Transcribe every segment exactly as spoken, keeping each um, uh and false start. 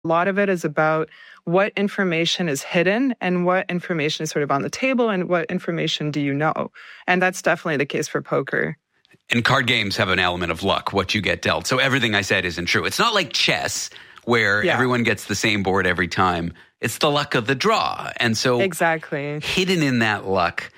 A lot of it is about what information is hidden and what information is sort of on the table and what information do you know. And that's definitely the case for poker. And card games have an element of luck, what you get dealt. So everything I said isn't true. It's not like chess where yeah. everyone gets the same board every time. It's the luck of the draw. And so exactly hidden in that luck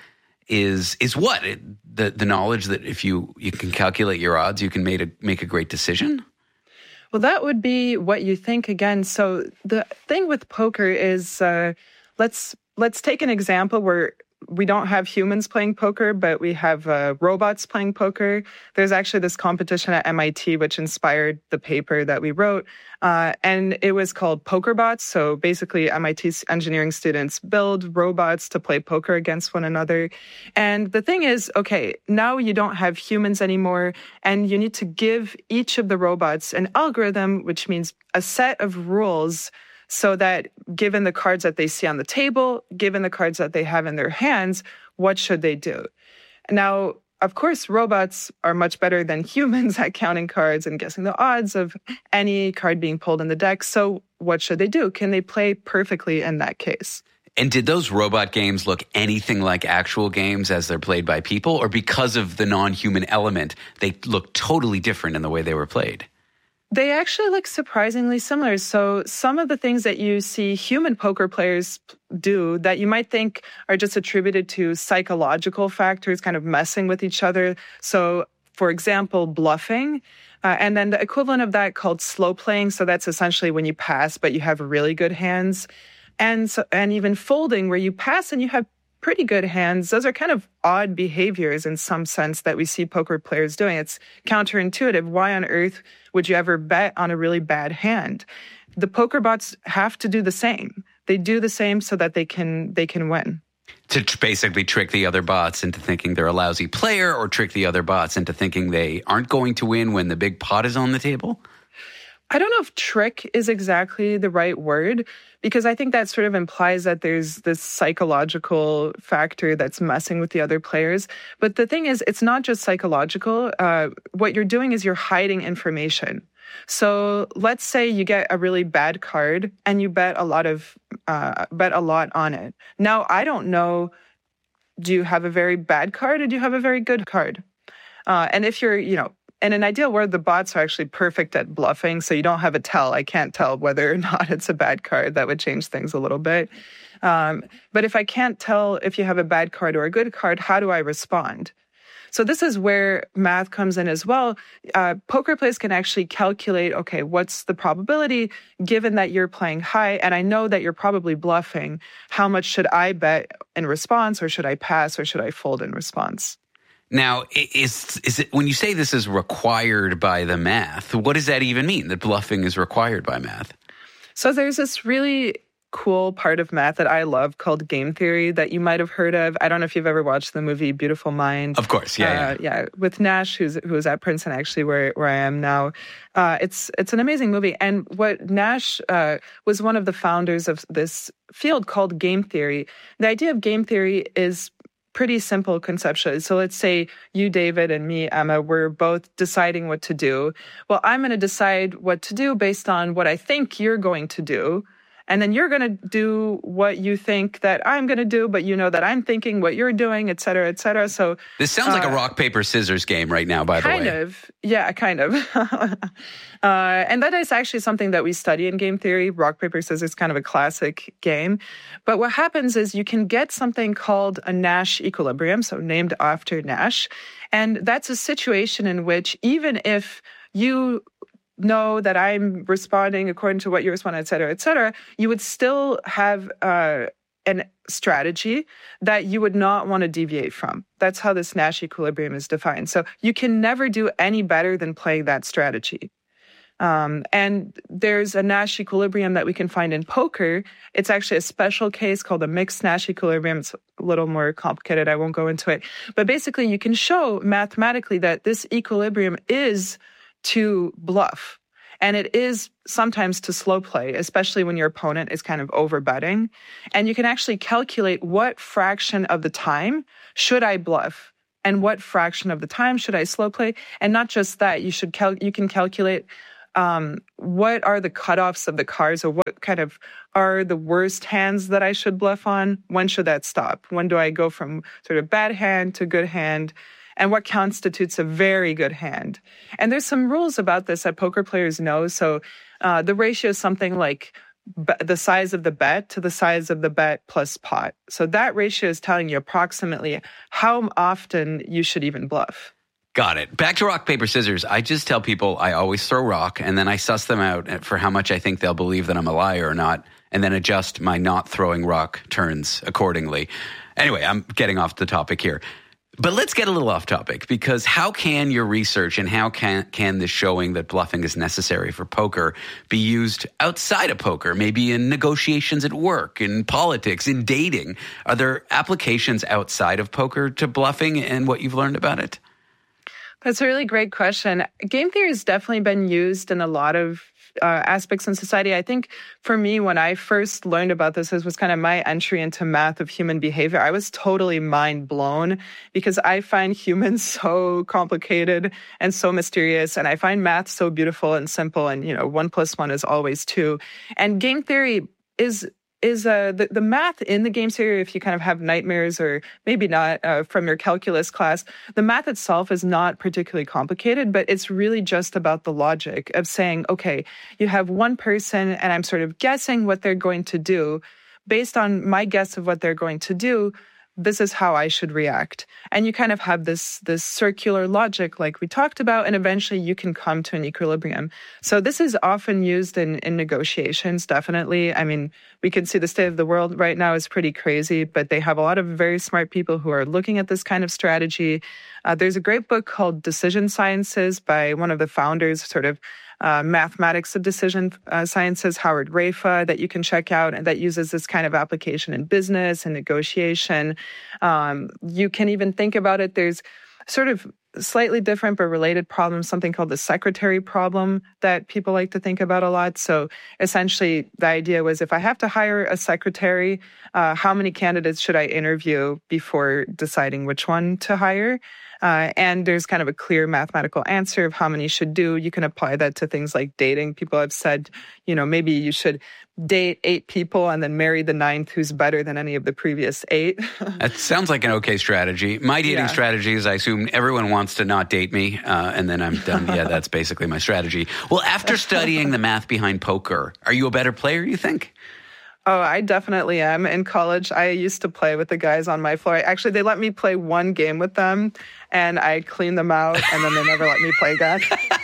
is is what? It, the the knowledge that if you, you can calculate your odds, you can make a, make a great decision? Well, that would be what you think again. So the thing with poker is, uh, let's let's take an example where we don't have humans playing poker, but we have uh, robots playing poker. There's actually this competition at M I T which inspired the paper that we wrote, uh, and it was called PokerBots. So basically, M I T engineering students build robots to play poker against one another. And the thing is, okay, now you don't have humans anymore, and you need to give each of the robots an algorithm, which means a set of rules so that given the cards that they see on the table, given the cards that they have in their hands, what should they do? Now, of course, robots are much better than humans at counting cards and guessing the odds of any card being pulled in the deck. So what should they do? Can they play perfectly in that case? And did those robot games look anything like actual games as they're played by people? Or because of the non-human element, they look totally different in the way they were played? They actually look surprisingly similar. So some of the things that you see human poker players do that you might think are just attributed to psychological factors kind of messing with each other. So, for example, bluffing. Uh, and then the equivalent of that called slow playing. So that's essentially when you pass, but you have really good hands. And so, and even folding, where you pass and you have pretty good hands. Those are kind of odd behaviors in some sense that we see poker players doing. It's counterintuitive. Why on earth would you ever bet on a really bad hand? The poker bots have to do the same. They do the same so that they can they can win. To tr- basically trick the other bots into thinking they're a lousy player, or trick the other bots into thinking they aren't going to win when the big pot is on the table? I don't know if trick is exactly the right word, because I think that sort of implies that there's this psychological factor that's messing with the other players. But the thing is, it's not just psychological. Uh, what you're doing is you're hiding information. So let's say you get a really bad card and you bet a lot of uh, bet a lot on it. Now, I don't know, do you have a very bad card or do you have a very good card? Uh, and if you're, you know, in an ideal world, the bots are actually perfect at bluffing, so you don't have a tell. I can't tell whether or not it's a bad card. That would change things a little bit. Um, but if I can't tell if you have a bad card or a good card, how do I respond? So this is where math comes in as well. Uh, poker players can actually calculate, okay, what's the probability given that you're playing high, and I know that you're probably bluffing. How much should I bet in response, or should I pass, or should I fold in response? Now, is is it when you say this is required by the math, what does that even mean, that bluffing is required by math? So there's this really cool part of math that I love called game theory that you might have heard of. I don't know if you've ever watched the movie Beautiful Mind. Of course, yeah, uh, yeah. yeah, with Nash, who's who's at Princeton, actually, where where I am now. Uh, it's it's an amazing movie, and what Nash uh, was one of the founders of this field called game theory. The idea of game theory is pretty simple conceptually. So let's say you, David, and me, Emma, we're both deciding what to do. Well, I'm going to decide what to do based on what I think you're going to do. And then you're going to do what you think that I'm going to do, but you know that I'm thinking what you're doing, et cetera, et cetera. So this sounds like uh, a rock, paper, scissors game right now, by the way. Kind of. Yeah, kind of. uh, and that is actually something that we study in game theory. Rock, paper, scissors, kind of a classic game. But what happens is you can get something called a Nash equilibrium, so named after Nash. And that's a situation in which even if you know that I'm responding according to what you respond, et cetera, et cetera, you would still have uh, an strategy that you would not want to deviate from. That's how this Nash equilibrium is defined. So you can never do any better than playing that strategy. Um, and there's a Nash equilibrium that we can find in poker. It's actually a special case called a mixed Nash equilibrium. It's a little more complicated. I won't go into it. But basically, you can show mathematically that this equilibrium is to bluff. And it is sometimes to slow play, especially when your opponent is kind of overbetting. And you can actually calculate what fraction of the time should I bluff and what fraction of the time should I slow play. And not just that, you should cal- you can calculate um, what are the cutoffs of the cards, or what kind of are the worst hands that I should bluff on? When should that stop? When do I go from sort of bad hand to good hand? And what constitutes a very good hand? And there's some rules about this that poker players know. So uh, the ratio is something like b- the size of the bet to the size of the bet plus pot. So that ratio is telling you approximately how often you should even bluff. Got it. Back to rock, paper, scissors. I just tell people I always throw rock, and then I suss them out for how much I think they'll believe that I'm a liar or not, and then adjust my not throwing rock turns accordingly. Anyway, I'm getting off the topic here. But let's get a little off topic, because how can your research and how can, can this showing that bluffing is necessary for poker be used outside of poker, maybe in negotiations at work, in politics, in dating? Are there applications outside of poker to bluffing and what you've learned about it? That's a really great question. Game theory has definitely been used in a lot of uh, aspects in society. I think for me, when I first learned about this, this was kind of my entry into math of human behavior. I was totally mind blown because I find humans so complicated and so mysterious. And I find math so beautiful and simple. And, you know, one plus one is always two. And game theory is is uh, the, the math in the game theory, if you kind of have nightmares or maybe not uh, from your calculus class, the math itself is not particularly complicated, but it's really just about the logic of saying, okay, you have one person and I'm sort of guessing what they're going to do. Based on my guess of what they're going to do, this is how I should react. And you kind of have this, this circular logic like we talked about, and eventually you can come to an equilibrium. So this is often used in, in negotiations, definitely. I mean, we can see the state of the world right now is pretty crazy, but they have a lot of very smart people who are looking at this kind of strategy. Uh, there's a great book called Decision Sciences by one of the founders, sort of Uh, mathematics of decision uh, sciences, Howard Rafa, that you can check out, and that uses this kind of application in business and negotiation. Um, you can even think about it. There's sort of slightly different but related problems, something called the secretary problem that people like to think about a lot. So essentially, the idea was if I have to hire a secretary, uh, how many candidates should I interview before deciding which one to hire? Uh, and there's kind of a clear mathematical answer of how many you should do. You can apply that to things like dating. People have said, you know, maybe you should date eight people and then marry the ninth who's better than any of the previous eight. That sounds like an okay strategy. My dating Yeah. strategy is I assume everyone wants to not date me, uh, and then I'm done. Yeah, that's basically my strategy. Well, after studying the math behind poker, are you a better player, you think? Oh, I definitely am. In college, I used to play with the guys on my floor. Actually, they let me play one game with them, and I cleaned them out, and then they never let me play again.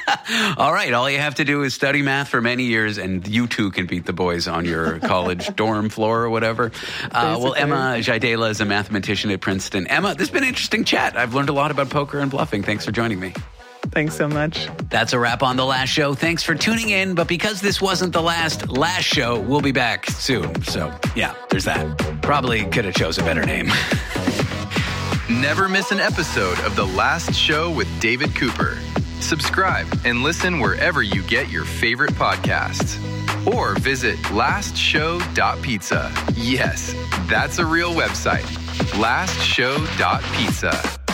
All right. All you have to do is study math for many years, and you too can beat the boys on your college dorm floor or whatever. Uh, well, Emma Jaidela is a mathematician at Princeton. Emma, this has been an interesting chat. I've learned a lot about poker and bluffing. Thanks for joining me. Thanks so much. That's a wrap on The Last Show. Thanks for tuning in. But because this wasn't the last last show, we'll be back soon. So, yeah, there's that. Probably could have chose a better name. Never miss an episode of The Last Show with David Cooper. Subscribe and listen wherever you get your favorite podcasts. Or visit last show dot pizza. Yes, that's a real website. last show dot pizza.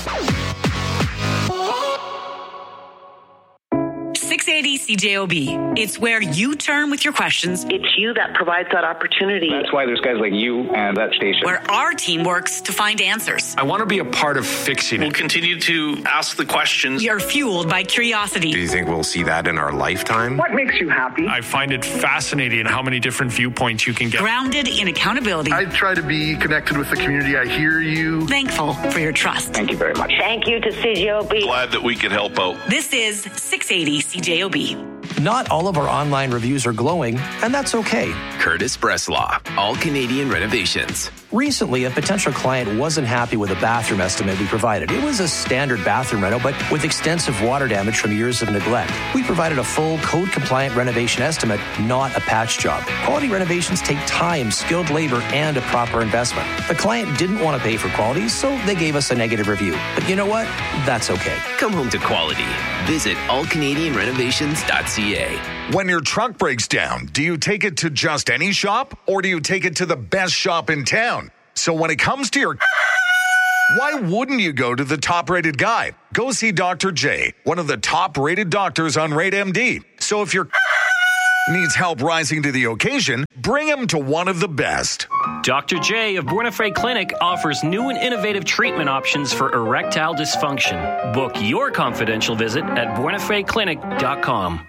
six eighty C J O B. It's where you turn with your questions. It's you that provides that opportunity. That's why there's guys like you and that station. Where our team works to find answers. I want to be a part of fixing it. We'll continue to ask the questions. We are fueled by curiosity. Do you think we'll see that in our lifetime? What makes you happy? I find it fascinating how many different viewpoints you can get. Grounded in accountability. I try to be connected with the community. I hear you. Thankful for your trust. Thank you very much. Thank you to C J O B. Glad that we could help out. This is six eighty C J O B. Not all of our online reviews are glowing, and that's okay. Curtis Breslaw, All Canadian Renovations. Recently, a potential client wasn't happy with the bathroom estimate we provided. It was a standard bathroom rental, but with extensive water damage from years of neglect. We provided a full code-compliant renovation estimate, not a patch job. Quality renovations take time, skilled labor, and a proper investment. The client didn't want to pay for quality, so they gave us a negative review. But you know what? That's okay. Come home to quality. Visit all canadian renovations dot c a. When your truck breaks down, do you take it to just any shop or do you take it to the best shop in town? So when it comes to your Why wouldn't you go to the top-rated guy? Go see Doctor J, one of the top-rated doctors on Rate M D. So if your needs help rising to the occasion, bring him to one of the best. Doctor J of Buenafre Clinic offers new and innovative treatment options for erectile dysfunction. Book your confidential visit at buenafre clinic dot com.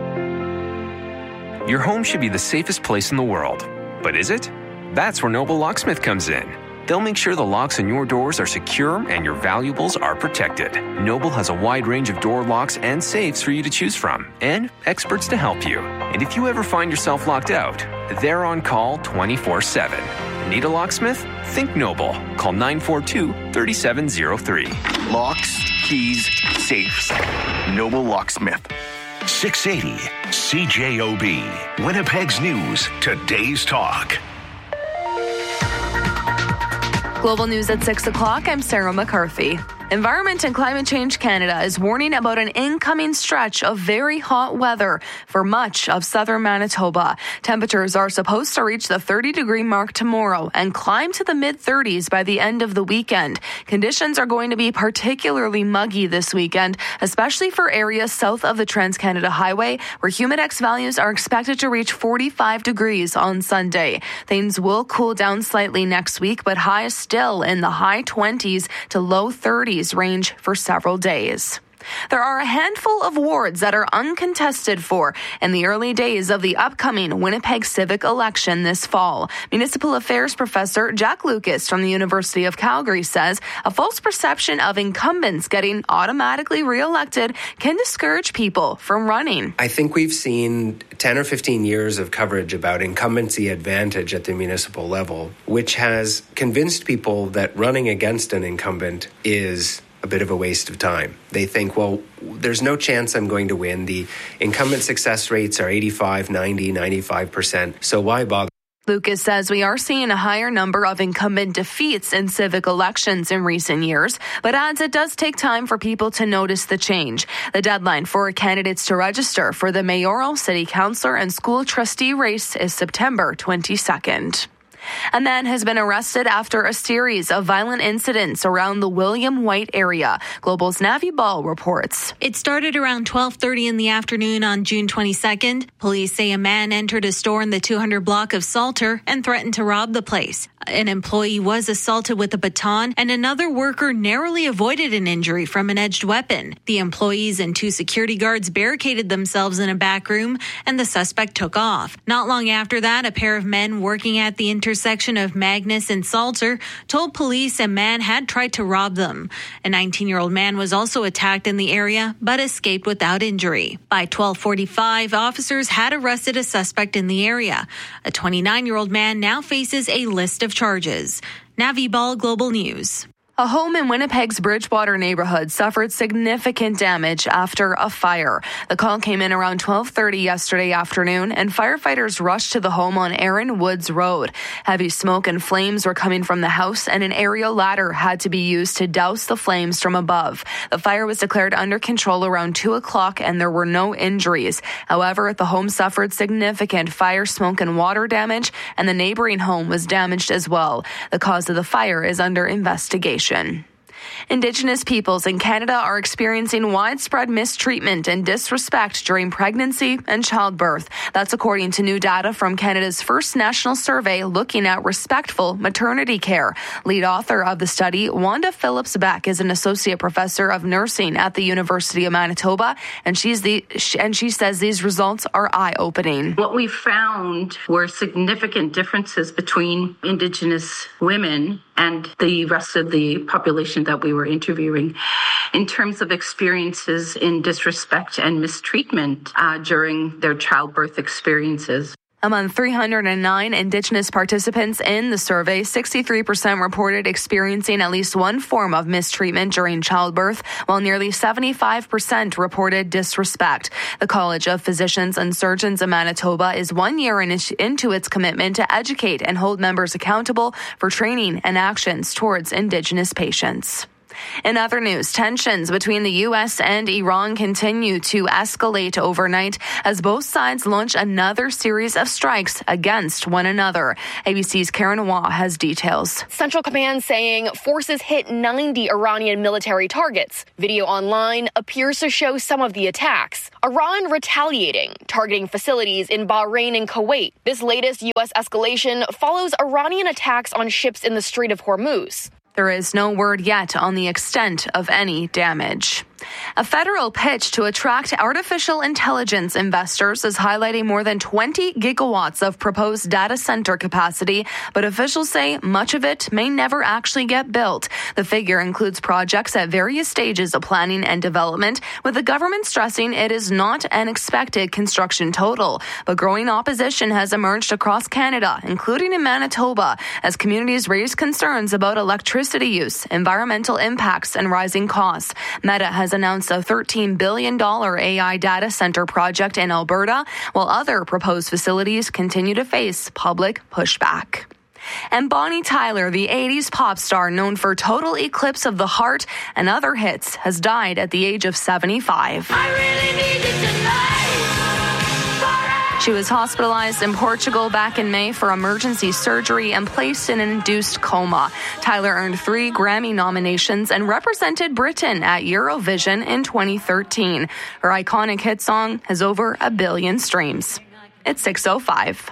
Your home should be the safest place in the world. But is it? That's where Noble Locksmith comes in. They'll make sure the locks on your doors are secure and your valuables are protected. Noble has a wide range of door locks and safes for you to choose from, and experts to help you. And if you ever find yourself locked out, they're on call twenty-four seven. Need a locksmith? Think Noble. Call nine four two, three seven zero three. Locks, keys, safes. Noble Locksmith. six eighty C J O B. Winnipeg's News. Today's Talk. Global News at six o'clock. I'm Sarah McCarthy. Environment and Climate Change Canada is warning about an incoming stretch of very hot weather for much of southern Manitoba. Temperatures are supposed to reach the thirty-degree mark tomorrow and climb to the mid-thirties by the end of the weekend. Conditions are going to be particularly muggy this weekend, especially for areas south of the Trans-Canada Highway, where humidex values are expected to reach forty-five degrees on Sunday. Things will cool down slightly next week, but highs still in the high twenties to low thirties range for several days. There are a handful of wards that are uncontested for in the early days of the upcoming Winnipeg civic election this fall. Municipal Affairs Professor Jack Lucas from the University of Calgary says a false perception of incumbents getting automatically reelected can discourage people from running. I think we've seen ten or fifteen years of coverage about incumbency advantage at the municipal level, which has convinced people that running against an incumbent is a bit of a waste of time. They think, well, there's no chance I'm going to win. The incumbent success rates are eighty-five, ninety, ninety-five percent. So why bother? Lucas says we are seeing a higher number of incumbent defeats in civic elections in recent years, but adds it does take time for people to notice the change. The deadline for candidates to register for the mayoral, city councillor, and school trustee race is September twenty-second. A man has been arrested after a series of violent incidents around the William White area. Global's Navi Ball reports. It started around twelve thirty in the afternoon on June twenty-second. Police say a man entered a store in the two hundred block of Salter and threatened to rob the place. An employee was assaulted with a baton, and another worker narrowly avoided an injury from an edged weapon. The employees and two security guards barricaded themselves in a back room, and the suspect took off. Not long after that, a pair of men working at the intersection of Magnus and Salter told police a man had tried to rob them. A nineteen-year-old man was also attacked in the area, but escaped without injury. By twelve forty-five, officers had arrested a suspect in the area. A twenty-nine-year-old man now faces a list of charges. Navi Ball, Global News. A home in Winnipeg's Bridgewater neighborhood suffered significant damage after a fire. The call came in around twelve thirty yesterday afternoon, and firefighters rushed to the home on Aaron Woods Road. Heavy smoke and flames were coming from the house, and an aerial ladder had to be used to douse the flames from above. The fire was declared under control around two o'clock, and there were no injuries. However, the home suffered significant fire, smoke, and water damage, and the neighboring home was damaged as well. The cause of the fire is under investigation. Indigenous peoples in Canada are experiencing widespread mistreatment and disrespect during pregnancy and childbirth. That's according to new data from Canada's first national survey looking at respectful maternity care. Lead author of the study, Wanda Phillips-Beck, is an associate professor of nursing at the University of Manitoba, and she's the and she says these results are eye-opening. What we found were significant differences between Indigenous women and the rest of the population that we were interviewing in terms of experiences in disrespect and mistreatment uh, during their childbirth experiences. Among three hundred nine Indigenous participants in the survey, sixty-three percent reported experiencing at least one form of mistreatment during childbirth, while nearly seventy-five percent reported disrespect. The College of Physicians and Surgeons of Manitoba is one year in, into its commitment to educate and hold members accountable for training and actions towards Indigenous patients. In other news, tensions between the U S and Iran continue to escalate overnight as both sides launch another series of strikes against one another. A B C's Karen Waugh has details. Central Command saying forces hit ninety Iranian military targets. Video online appears to show some of the attacks. Iran retaliating, targeting facilities in Bahrain and Kuwait. This latest U S escalation follows Iranian attacks on ships in the Strait of Hormuz. There is no word yet on the extent of any damage. A federal pitch to attract artificial intelligence investors is highlighting more than twenty gigawatts of proposed data center capacity, but officials say much of it may never actually get built. The figure includes projects at various stages of planning and development, with the government stressing it is not an expected construction total. But growing opposition has emerged across Canada, including in Manitoba, as communities raise concerns about electricity use, environmental impacts, and rising costs. Meta has announced a thirteen billion dollars A I data center project in Alberta, while other proposed facilities continue to face public pushback. And Bonnie Tyler, the eighties pop star known for Total Eclipse of the Heart and other hits, has died at the age of seventy-five. I really need you tonight. She was hospitalized in Portugal back in May for emergency surgery and placed in an induced coma. Tyler earned three Grammy nominations and represented Britain at Eurovision in twenty thirteen. Her iconic hit song has over a billion streams. It's six oh five.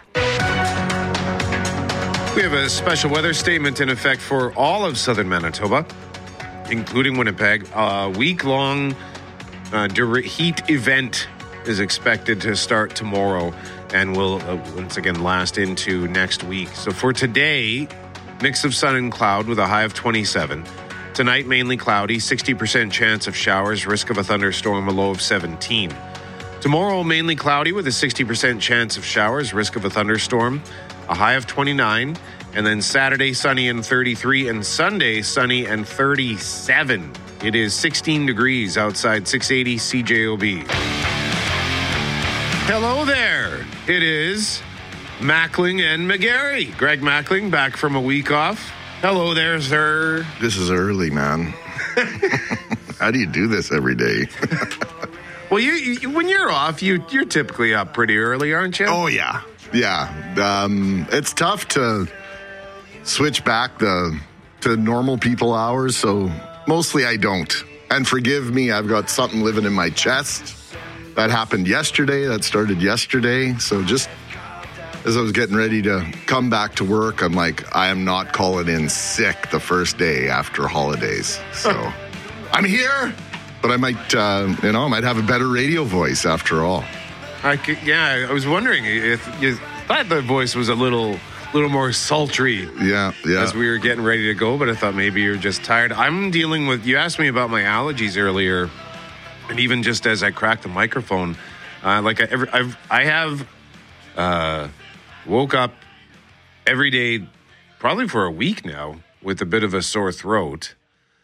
We have a special weather statement in effect for all of southern Manitoba, including Winnipeg. A week-long uh, heat event is expected to start tomorrow and will uh, once again last into next week. So for today, mix of sun and cloud with a high of twenty-seven. Tonight, mainly cloudy, sixty percent chance of showers, risk of a thunderstorm, a low of seventeen. Tomorrow, mainly cloudy with a sixty percent chance of showers, risk of a thunderstorm, a high of twenty-nine. And then Saturday, sunny and thirty-three, and Sunday, sunny and thirty-seven. It is sixteen degrees outside, six eighty C J O B. Hello there. It is Mackling and McGarry. Greg Mackling back from a week off. Hello there, sir. This is early, man. How do you do this every day? Well, you, you when you're off, you you're typically up pretty early, aren't you? Oh yeah, yeah. Um, it's tough to switch back the to normal people hours, so mostly I don't. And forgive me, I've got something living in my chest. That happened yesterday. That started yesterday. So just as I was getting ready to come back to work, I'm like, I am not calling in sick the first day after holidays. So I'm here, but I might, uh, you know, I might have a better radio voice after all. I could, yeah, I was wondering if you thought the voice was a little, little more sultry. Yeah, yeah. As we were getting ready to go, but I thought maybe you're just tired. I'm dealing with. You asked me about my allergies earlier. And even just as I cracked the microphone, uh, like I, every, I've, I have uh, woke up every day, probably for a week now, with a bit of a sore throat.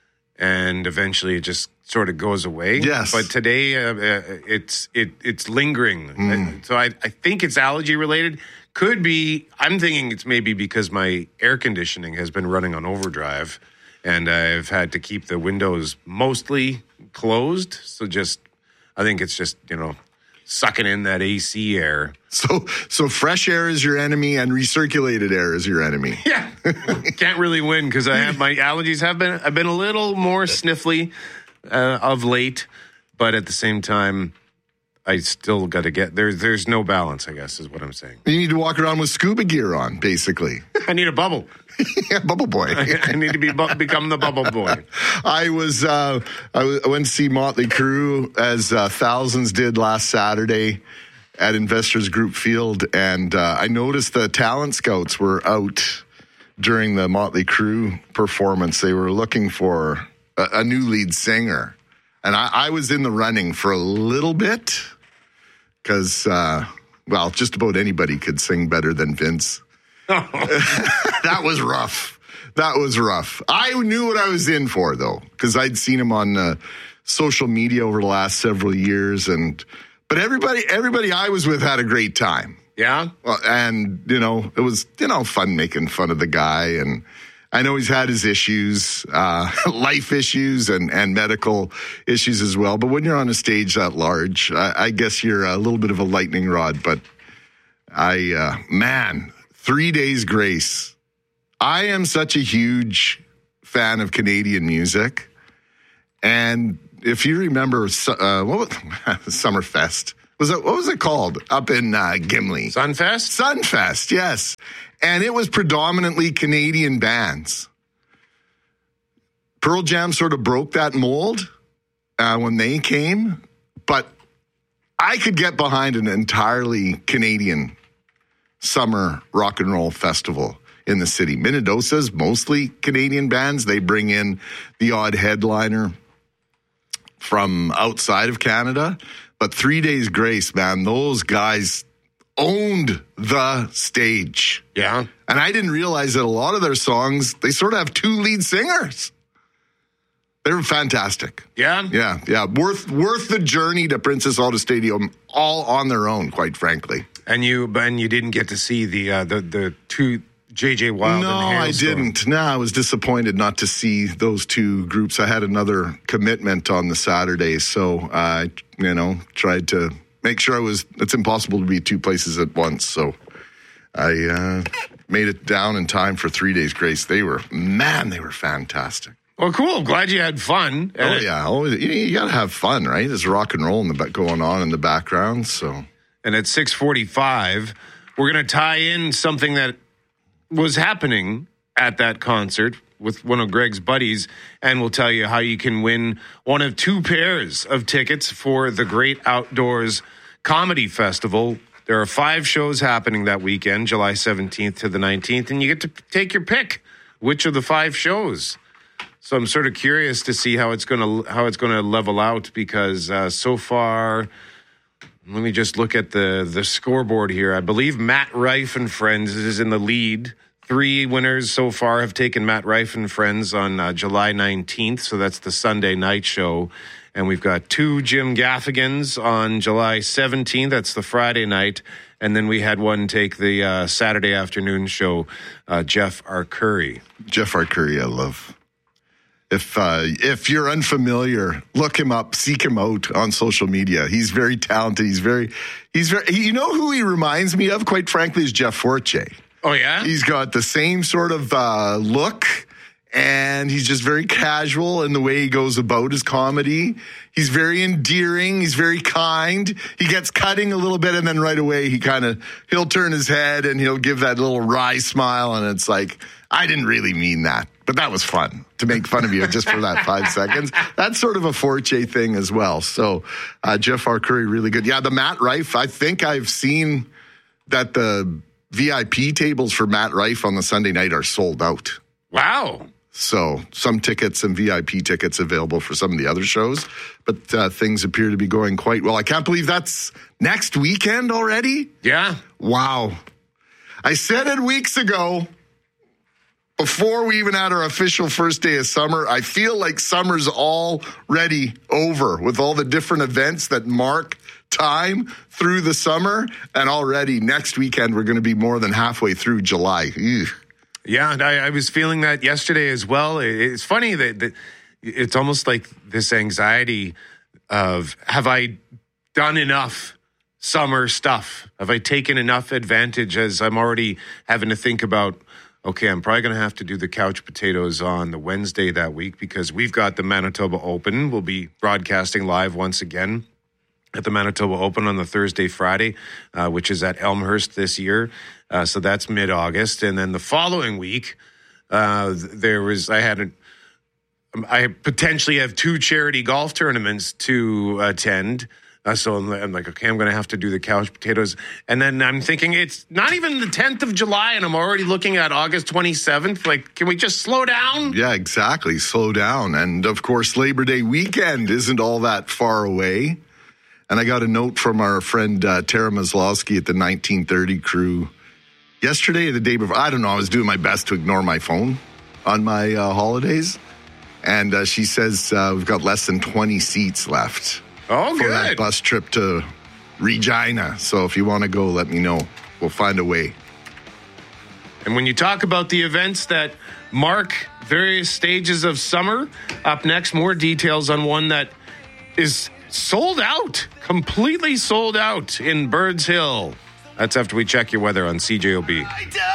And eventually it just sort of goes away. Yes. But today uh, uh, it's it it's lingering. Mm. So I, I think it's allergy related. Could be, I'm thinking it's maybe because my air conditioning has been running on overdrive. And I've had to keep the windows mostly closed. So just, I think it's just, you know, sucking in that A C air. So so fresh air is your enemy and recirculated air is your enemy. Yeah. Can't really win because I have my allergies have been, I've been a little more sniffly uh, of late. But at the same time, I still got to get, there's, there's no balance, I guess, is what I'm saying. You need to walk around with scuba gear on, basically. I need a bubble. Yeah, bubble boy. I, I need to be bu- become the bubble boy. I was uh, I, w- I went to see Motley Crue as uh, thousands did last Saturday at Investors Group Field, and uh, I noticed the talent scouts were out during the Motley Crue performance. They were looking for a, a new lead singer, and I, I was in the running for a little bit because, uh, well, just about anybody could sing better than Vince. That was rough. That was rough. I knew what I was in for, though, because I'd seen him on uh, social media over the last several years. And but everybody, everybody I was with had a great time. Yeah. Well, and you know, it was you know fun making fun of the guy, and I know he's had his issues, uh, life issues and, and medical issues as well. But when you're on a stage that large, I, I guess you're a little bit of a lightning rod. But I, uh, man, Three Days Grace. I am such a huge fan of Canadian music. And if you remember, uh, what was Summerfest? Was it, what was it called up in uh, Gimli? Sunfest? Sunfest, yes. And it was predominantly Canadian bands. Pearl Jam sort of broke that mold uh, when they came, but I could get behind an entirely Canadian summer rock and roll festival in the city. Minnedosa's mostly Canadian bands. They bring in the odd headliner from outside of Canada. But Three Days Grace, man, those guys owned the stage. Yeah. And I didn't realize that a lot of their songs, they sort of have two lead singers. They were fantastic. Yeah? Yeah, yeah. Worth worth the journey to Princess Auto Stadium all on their own, quite frankly. And you and you didn't get to see the uh, the, the two J J Wild no, and I didn't. No, I was disappointed not to see those two groups. I had another commitment on the Saturday, so I, you know, tried to make sure I was, it's impossible to be two places at once, so I uh, made it down in time for Three Days Grace. They were, man, they were fantastic. Well, cool. Glad you had fun. Oh, and yeah. Oh, you, you got to have fun, right? There's rock and roll in the, going on in the background, so. And at six forty-five, we're going to tie in something that was happening at that concert with one of Greg's buddies, and we'll tell you how you can win one of two pairs of tickets for the Great Outdoors Comedy Festival. There are five shows happening that weekend, July seventeenth to the nineteenth, and you get to take your pick. Which of the five shows? So I'm sort of curious to see how it's going to how it's going to level out, because uh, so far, let me just look at the the scoreboard here. I believe Matt Rife and Friends is in the lead. Three winners so far have taken Matt Rife and Friends on uh, July nineteenth, so that's the Sunday night show. And we've got two Jim Gaffigans on July seventeenth. That's the Friday night. And then we had one take the uh, Saturday afternoon show, uh, Jeff Arcuri. Jeff Arcuri, I love. If uh, if you're unfamiliar, look him up, seek him out on social media. He's very talented. He's very, he's very. You know who he reminds me of? Quite frankly, is Jeff Forte. Oh yeah, he's got the same sort of uh, look, and he's just very casual in the way he goes about his comedy. He's very endearing. He's very kind. He gets cutting a little bit, and then right away he kind of he'll turn his head and he'll give that little wry smile, and it's like, I didn't really mean that. But that was fun to make fun of you just for that five seconds. That's sort of a Forte thing as well. So uh, Jeff Arcuri, really good. Yeah, the Matt Rife, I think I've seen that the V I P tables for Matt Rife on the Sunday night are sold out. Wow. So some tickets and V I P tickets available for some of the other shows. But uh, things appear to be going quite well. I can't believe that's next weekend already. Yeah. Wow. I said it weeks ago. Before we even had our official first day of summer, I feel like summer's already over with all the different events that mark time through the summer. And already next weekend, we're going to be more than halfway through July. Ugh. Yeah, I, I was feeling that yesterday as well. It, it's funny that, that it's almost like this anxiety of, have I done enough summer stuff? Have I taken enough advantage, as I'm already having to think about, okay, I'm probably going to have to do the couch potatoes on the Wednesday that week, because we've got the Manitoba Open. We'll be broadcasting live once again at the Manitoba Open on the Thursday, Friday, uh, which is at Elmhurst this year. Uh, so that's mid-August. And then the following week, uh, there was, I had, a, I potentially have two charity golf tournaments to attend. Uh, so I'm, I'm like, okay, I'm going to have to do the couch potatoes. And then I'm thinking it's not even the tenth of July, and I'm already looking at August twenty-seventh. Like, can we just slow down? Yeah, exactly. Slow down. And of course, Labor Day weekend isn't all that far away. And I got a note from our friend uh, Tara Maslowski at the nineteen thirty crew yesterday or the day before. I don't know. I was doing my best to ignore my phone on my uh, holidays. And uh, she says uh, we've got less than twenty seats left. Oh, for good. that bus trip to Regina. So if you want to go, let me know. We'll find a way. And when you talk about the events that mark various stages of summer, up next, more details on one that is sold out, completely sold out in Birds Hill. That's after we check your weather on C J O B.